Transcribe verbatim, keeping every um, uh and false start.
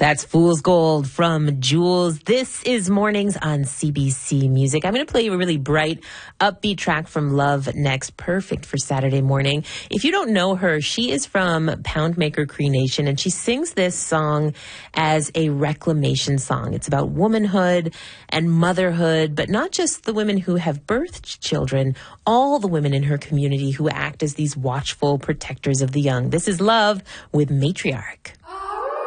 That's Fool's Gold from Jules. This is Mornings on C B C Music. I'm going to play you a really bright, upbeat track from Love next. Perfect for Saturday morning. If you don't know her, she is from Poundmaker Cree Nation, and she sings this song as a reclamation song. It's about womanhood and motherhood, but not just the women who have birthed children, all the women in her community who act as these watchful protectors of the young. This is Love with Matriarch.